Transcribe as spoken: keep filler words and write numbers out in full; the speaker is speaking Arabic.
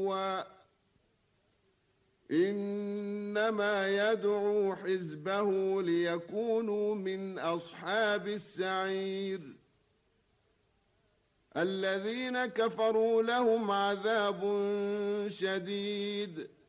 هوى إنما يدعو حزبه ليكونوا من أصحاب السعير الذين كفروا لهم عذاب شديد